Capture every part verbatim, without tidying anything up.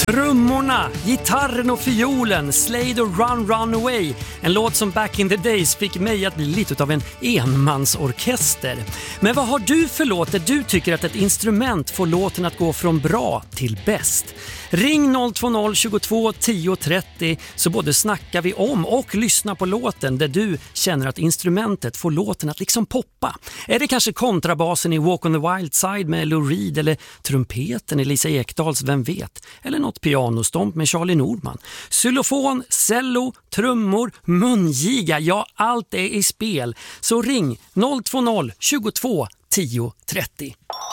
Trummorna, gitarren och fiolen, Slade och Run Run Away. En låt som back in the days fick mig att bli lite av en enmansorkester. Men vad har du för låt där du tycker att ett instrument får låten att gå från bra till bäst? Ring noll två noll tjugotvå tio trettio så både snackar vi om och lyssnar på låten där du känner att instrumentet får låten att liksom poppa. Är det kanske kontrabasen i Walk on the Wild Side med Lou Reed eller trumpeten i Lisa Ekdahls Vem vet? Eller något pianostomp med Charlie Nordman. Xylofon, cello, trummor, mungiga, ja allt är i spel. Så ring noll två noll tjugotvå tio trettio.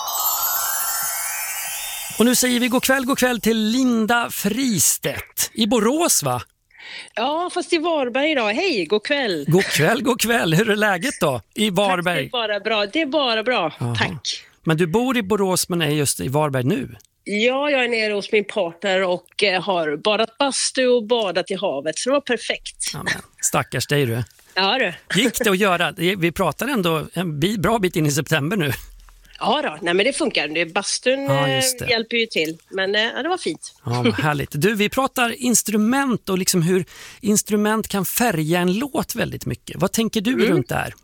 Och nu säger vi god kväll, god kväll till Linda Fristedt i Borås, va? Ja, fast i Varberg idag. Hej, god kväll. God kväll, god kväll. Hur är läget då i Varberg? Tack, det är bara bra. Det är bara bra. Aha. Tack. Men du bor i Borås men är just i Varberg nu? Ja, jag är nere hos min partner och eh, har badat bastu och badat i havet. Så det var perfekt. Ja, men, stackars dig du. Ja, du. Gick det att göra? Vi pratar ändå en bra bit in i september nu. Ja då, nej men det funkar. Bastun ja, just det. hjälper ju till. Men ja, det var fint. Ja, vad härligt. Du, vi pratar instrument och liksom hur instrument kan färga en låt väldigt mycket. Vad tänker du mm. runt det här?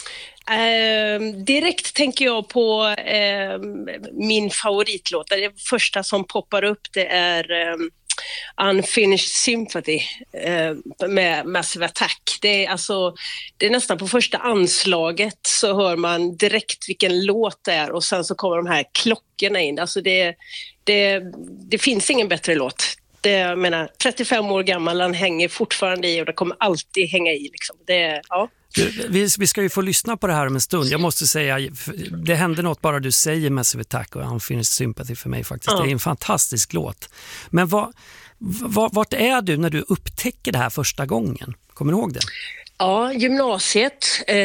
Eh, direkt tänker jag på eh, min favoritlåt. Det första som poppar upp det är eh, Unfinished Sympathy eh, med Massive Attack. Det är, alltså, det är nästan på första anslaget så hör man direkt vilken låt det är och sen så kommer de här klockorna in. Alltså det, det, det finns ingen bättre låt. Det, jag menar, trettiofem år gammal, han hänger fortfarande i och det kommer alltid hänga i. Liksom. Det, ja. Vi, vi ska ju få lyssna på det här om en stund. Jag måste säga, det händer något bara du säger Massive Attack och Unfinished Sympathy för mig faktiskt. Ja. Det är en fantastisk låt. Men vad, vad, vart är du när du upptäcker det här första gången? Kommer du ihåg det? Ja, gymnasiet.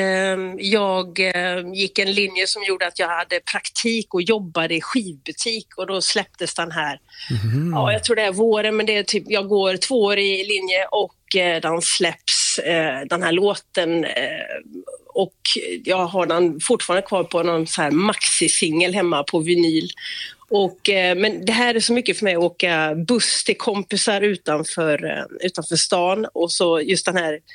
Jag gick en linje som gjorde att jag hade praktik och jobbade i skivbutik och då släpptes den här. Mm. Ja, jag tror det är våren, men det är typ, jag går två år i linje och den släpps, den här låten, och jag har den fortfarande kvar på någon så här maxi-singel hemma på vinyl. Och, men det här är så mycket för mig att åka buss till kompisar utanför, utanför stan och så just den här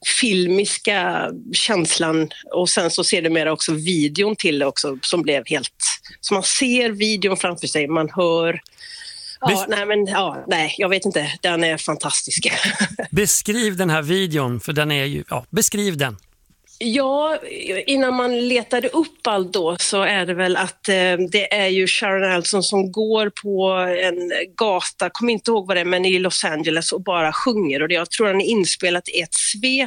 filmiska känslan och sen så ser det mer också videon till det också som blev helt, så man ser videon framför sig, man hör. Ja, Bes- nej men ja, nej, jag vet inte, den är fantastisk. Beskriv den här videon, för den är ju, ja, beskriv den. Ja, innan man letade upp allt då så är det väl att eh, det är ju Sharon Alson som går på en gata, kommer inte ihåg vad det är, men i Los Angeles och bara sjunger. Och det, jag tror den är inspelat i ett svep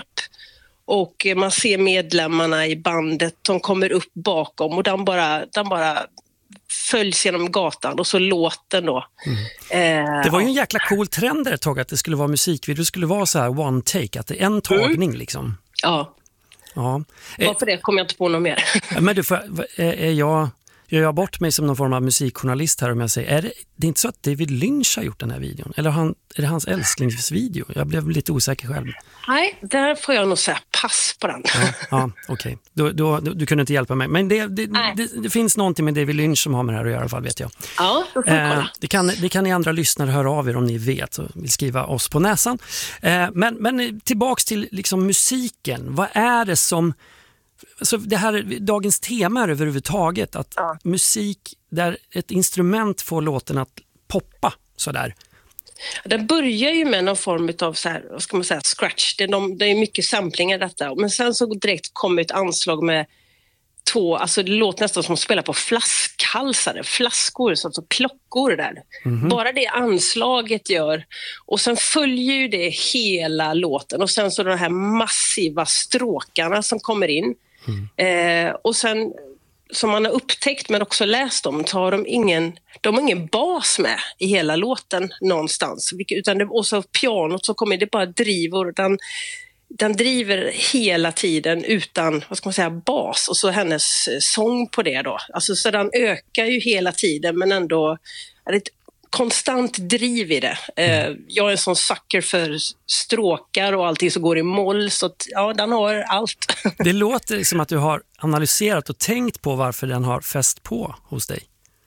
och man ser medlemmarna i bandet, de kommer upp bakom och den bara, den bara följs genom gatan och så låten då. Mm. Eh, det var ju en jäkla cool trend där ett tag att det skulle vara musikvideo, det skulle vara så här one take, att det är en tagning mm. liksom. Ja. Ja. Varför det kommer jag inte på något mer. Men du, får, är jag, gör jag bort mig som någon form av musikjournalist här om jag säger, är det, det är inte så att David Lynch har gjort den här videon? Eller han, är det hans älsklingsvideo? Jag blev lite osäker själv. Nej, där får jag nog säga pass på den. Ja, ja okej. Okay. Du, du, du kunde inte hjälpa mig. Men det, det, det, det finns någonting med David Lynch som har med det här att göra i alla fall, vet jag. Ja, då får jag kolla. Eh, det, kan, det kan ni andra lyssnare höra av er om ni vet och vill skriva oss på näsan. Eh, men, men tillbaks till liksom musiken. Vad är det som... Så det här dagens tema är överhuvudtaget att ja. musik där ett instrument får låten att poppa sådär. Den börjar ju med någon form av så här, vad ska man säga, scratch. Det är, de, det är mycket samplingar detta. Men sen så direkt kommer ett anslag med två, alltså det låter nästan som att spela på flaskhalsar, flaskor, alltså klockor där. Mm-hmm. Bara det anslaget gör. Och sen följer ju det hela låten. Och sen så de här massiva stråkarna som kommer in. Mm. Eh, och sen som man har upptäckt men också läst om, så har de ingen, de har ingen bas med i hela låten någonstans. Utan det, och så pianot så kommer det bara driver, den, den driver hela tiden utan, vad ska man säga, bas. Och så hennes sång på det då. Alltså så den ökar ju hela tiden men ändå är det ett konstant driv i det. Eh, jag är en sån sucker för stråkar och allting som går i moll, så att, ja, den har allt. Det låter som att du har analyserat och tänkt på varför den har fäst på hos dig.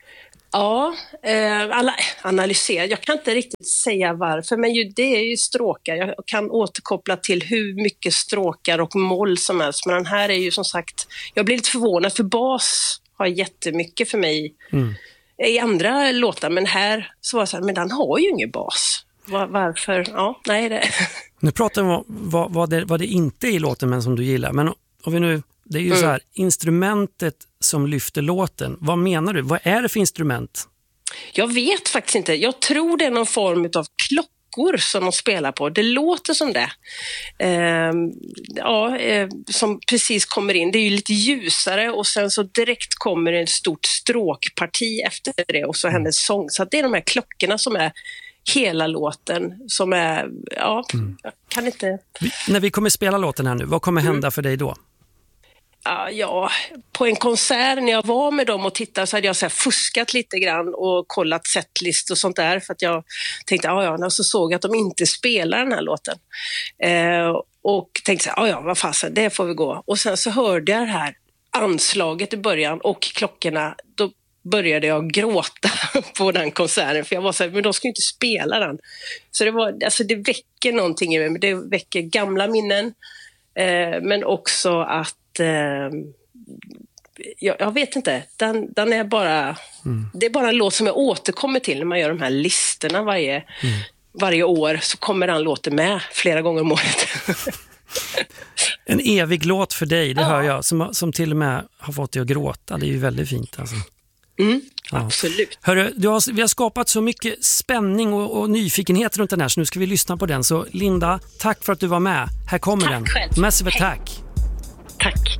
Ja, eh, alla, analysera. Jag kan inte riktigt säga varför, men ju, det är ju stråkar. Jag kan återkoppla till hur mycket stråkar och moll som helst. Men den här är ju som sagt, jag blir lite förvånad för bas har jättemycket för mig mm. i andra låtar. Men här så var det så här, men den har ju ingen bas. Var, varför? Ja, nej det. Nu pratar vi om vad, vad, det, vad det inte är i låten men som du gillar. Men om vi nu, det är ju mm. så här, instrumentet som lyfter låten. Vad menar du? Vad är det för instrument? Jag vet faktiskt inte. Jag tror det är någon form av klockor som de spelar på. Det låter som det. Eh, ja, eh, som precis kommer in. Det är ju lite ljusare och sen så direkt kommer ett stort stråkparti efter det och så händer sång. Så att det är de här klockorna som är hela låten som är, ja, mm. jag kan inte... Vi, när vi kommer spela låten här nu, vad kommer hända mm. för dig då? Uh, ja, på en konsert när jag var med dem och tittade så hade jag så här fuskat lite grann och kollat setlist och sånt där för att jag tänkte, ja ja, och så såg jag att de inte spelar den här låten. Uh, och tänkte så här, ja ja, vad fasen, det får vi gå. Och sen så hörde jag det här anslaget i början och klockorna, då började jag gråta på den konserten för jag var så här, men de ska ju inte spela den. Så det var, alltså det väcker någonting i mig, det väcker gamla minnen uh, men också att Jag, jag vet inte, den, den är bara mm. det är bara en låt som jag återkommer till när man gör de här listorna varje, mm. varje år så kommer den låten med flera gånger om året. En evig låt för dig, det ja. hör jag, som, som till och med har fått dig att gråta, det är ju väldigt fint alltså. Mm, ja. Absolut. Hörru, du har, vi har skapat så mycket spänning och, och nyfikenhet runt den här så nu ska vi lyssna på den, så Linda, tack för att du var med, här kommer tack den själv. Massive Attack. Tack.